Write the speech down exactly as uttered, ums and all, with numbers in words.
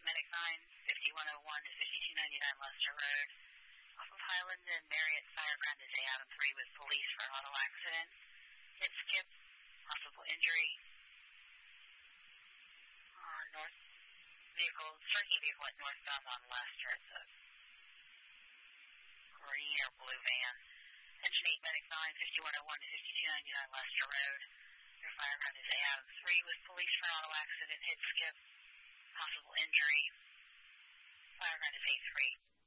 Medic nine, fifty-one oh one to fifty-two ninety-nine Lester Road. Off of Highland and Marriott, Fireground is eight out of three with police for auto accident. Hit skip, possible injury. Uh, north vehicle, striking vehicle at northbound on Lester. It's a green or blue van. Attention eight Medic nine, fifty-one oh one to fifty-two ninety-nine Lester Road. Your Fireground is eight out of three with police for auto accident. Hit skip, possible injury. Fireground is eight three.